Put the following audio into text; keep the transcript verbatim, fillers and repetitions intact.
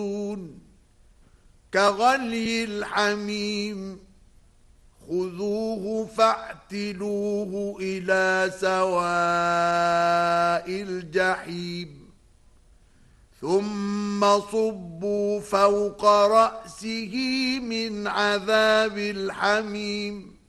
كغلي الحميم خذوه فاعتلوه إلى سواء الجحيم ثم صبوا فوق رأسه من عذاب الحميم